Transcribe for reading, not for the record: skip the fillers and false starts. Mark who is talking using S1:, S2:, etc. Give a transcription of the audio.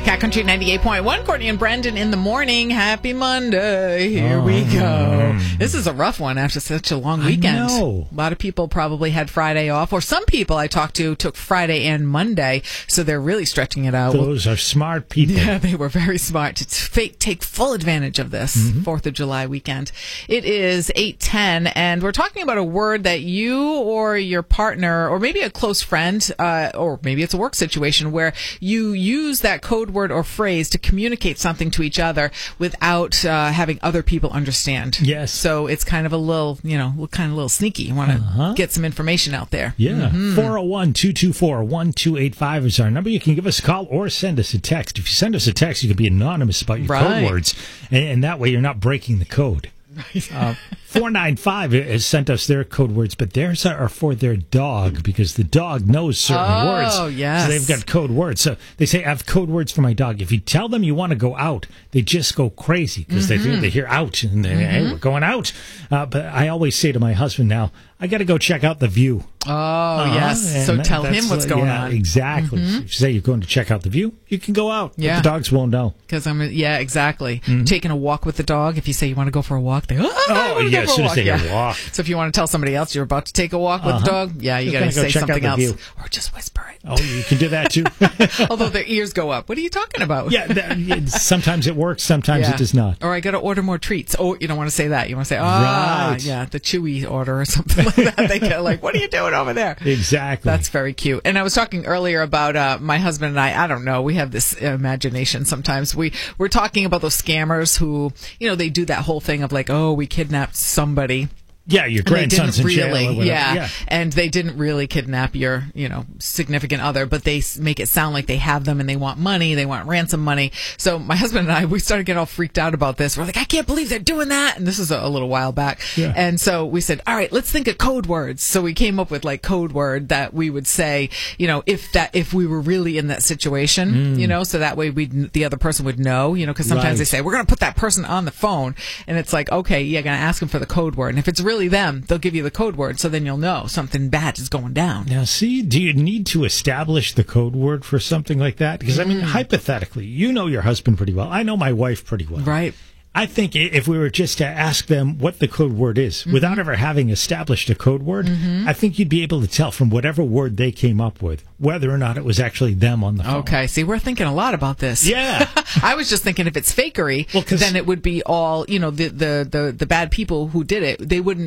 S1: Cat Country 98.1, Courtney and Brendan in the morning. Happy Monday. Here we go. This is a rough one after such a long weekend.
S2: I know.
S1: A lot of people probably had Friday off, or some people I talked to took Friday and Monday, so they're really stretching it out.
S2: Those are smart people.
S1: Yeah, they were very smart to take full advantage of this 4th of July weekend. It is 8:10, and we're talking about a word that you or your partner, or maybe a close friend, or maybe it's a work situation where you use that code word or phrase to communicate something to each other without having other people understand.
S2: Yes.
S1: So it's kind of a little, kind of a little sneaky. You want to get some information out there.
S2: Yeah. 401-224-1285 is our number. You can give us a call or send us a text. If you send us a text, you can be anonymous about your code words, and that way you're not breaking the code. 495 has sent us their code words, but theirs are for their dog because the dog knows certain words.
S1: Oh, yes.
S2: So they've got code words. So they say, I have code words for my dog. If you tell them you want to go out, they just go crazy because they hear out and hey, we're going out. But I always say to my husband now, I got to go check out The View.
S1: Oh, yes. So tell him what's going on.
S2: Exactly. So if you say you're going to check out The View, you can go out.
S1: Yeah.
S2: But the dogs won't know.
S1: Because exactly. Taking a walk with the dog. If you say you want to go for a walk, they
S2: as soon as they hear walk.
S1: So if you want to tell somebody else you're about to take a walk with the dog, you got to say something else. Or just whisper it.
S2: Oh, you can do that too.
S1: Although their ears go up. What are you talking about?
S2: Sometimes it works, sometimes it does not.
S1: Or I got to order more treats. Oh, you don't want to say that. You want to say, the Chewy order or something like that. They get like, what are you doing over there?
S2: Exactly.
S1: That's very cute. And I was talking earlier about my husband and I don't know, we have this imagination sometimes. We're talking about those scammers who, they do that whole thing of like, oh, we kidnapped somebody.
S2: Yeah, your grandson's in jail or whatever.
S1: Yeah, and they didn't really kidnap your, significant other, but they make it sound like they have them and they want money, they want ransom money. So my husband and I, we started getting all freaked out about this. We're like, I can't believe they're doing that. And this is a little while back. Yeah. And so we said, all right, let's think of code words. So we came up with like code word that we would say, if we were really in that situation, so that way the other person would know, because sometimes they say, we're going to put that person on the phone. And it's like, okay, you're going to ask them for the code word. And if it's really them, they'll give you the code word, so then you'll know something bad is going down.
S2: Now, see, do you need to establish the code word for something like that? Because, hypothetically, you know your husband pretty well. I know my wife pretty well.
S1: Right.
S2: I think if we were just to ask them what the code word is, without ever having established a code word, I think you'd be able to tell from whatever word they came up with whether or not it was actually them on the phone.
S1: Okay, see, we're thinking a lot about this.
S2: Yeah.
S1: I was just thinking if it's fakery, then it would be all, the bad people who did it, they wouldn't